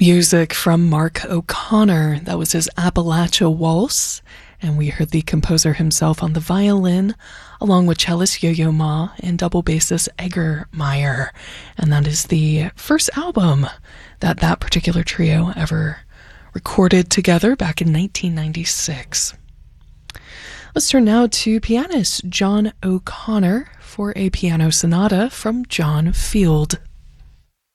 Music from Mark O'Connor. That was his Appalachia Waltz. And we heard the composer himself on the violin, along with cellist Yo-Yo Ma and double bassist Edgar Meyer. And that is the first album that particular trio ever recorded together back in 1996. Let's turn now to pianist John O'Connor for a piano sonata from John Field.